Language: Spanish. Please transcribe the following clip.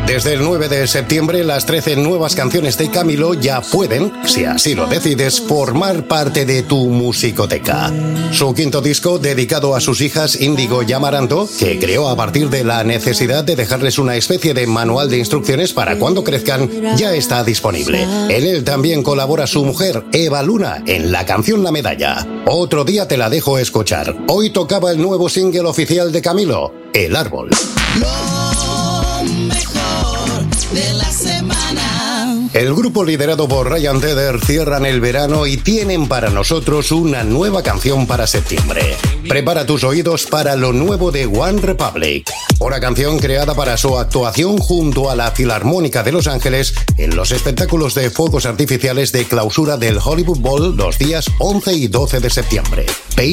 Desde el 9 de septiembre, las 13 nuevas canciones de Camilo ya pueden, si así lo decides, formar parte de tu musicoteca. Su quinto disco, dedicado a sus hijas Índigo y Amaranto, que creó a partir de la necesidad de dejarles una especie de manual de instrucciones para cuando crezcan, ya está disponible. En él también colabora su mujer, Eva Luna, en la canción La Medalla. Otro día te la dejo escuchar. Hoy tocaba el nuevo single oficial de Camilo, El Árbol. De la semana. El grupo liderado por Ryan Tedder cierran el verano y tienen para nosotros una nueva canción para septiembre. Prepara tus oídos para lo nuevo de One Republic, una canción creada para su actuación junto a la Filarmónica de Los Ángeles en los espectáculos de fuegos artificiales de clausura del Hollywood Bowl los días 11 y 12 de septiembre.